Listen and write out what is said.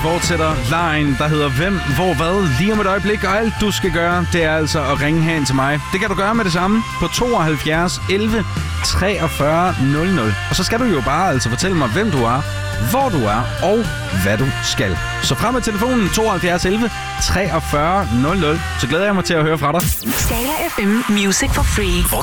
fortsætter lejen, der hedder Hvem, Hvor, Hvad, lige om et øjeblik. Og alt du skal gøre, det er altså at ringe hen til mig. Det kan du gøre med det samme på 72 11 43 00. Og så skal du jo bare altså fortælle mig, hvem du er, hvor du er og hvad du skal. Så frem med telefonen 72 11 43 00. Så glæder jeg mig til at høre fra dig. Scala FM Music for Free.